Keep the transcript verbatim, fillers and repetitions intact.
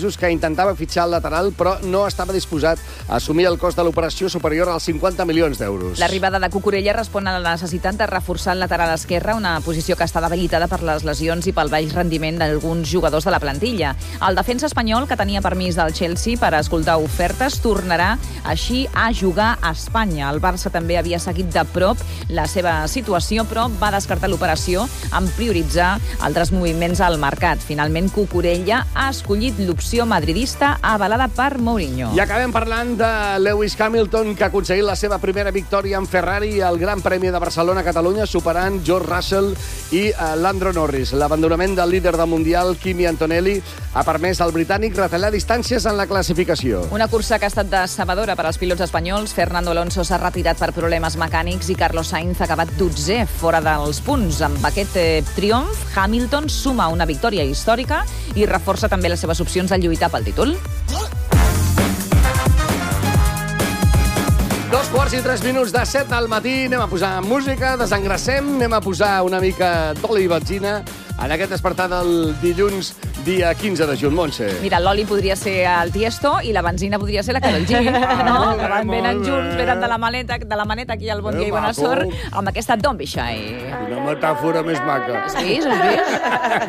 mesos que intentava fitxar el lateral, però no estava disposat a assumir el cost de l'operació superior als cinquanta milions d'euros. L'arribada de Cucurella respon a la necessitat de reforçar el lateral esquerre, una posició que està debilitada per les lesions i pel baix rendiment d'alguns jugadors de la plantilla. El defensa espanyol, que tenia permís del Chelsea per escoltar ofertes, tornarà així a jugar a Espanya. El Barça també havia seguit de prop la seva situació, però va descartar l'operació en prioritzar altres moviments al mercat. Finalment, Cucurella ha escollit l'opció madridista avalada per Mourinho. I acabem parlant de Lewis Hamilton, que ha aconseguit la seva primera victòria en Ferrari al Gran Premi de Barcelona-Catalunya, superant George Russell i uh, Lando Norris. L'abandonament del líder del Mundial, Kimi Antonelli, ha permès al britànic retallar distàncies en la classificació. Una cursa que ha estat decebedora per als pilots espanyols. Fernando Alonso s'ha retirat per problemes mecànics i Carlos Sainz ha acabat dotzè fora dels punts. Amb aquest eh, triomf, Hamilton suma una victòria històrica i reforça també les seves opcions de lluitar pel títol. Dos quarts i tres minuts de set al matí. Anem a posar música, desengracem, anem a posar una mica d'oli i benzina en aquest despertar del dilluns, dia quinze de juny. Montse. Mira, l'oli podria ser el Tiesto i la benzina podria ser la Karol G. No? Que van venen junts, venen de la maleta, de la maneta aquí al Bon Dia i Bona Sort, amb aquesta Don't Be Shy. Una metàfora més maca. Has vist? Has vist?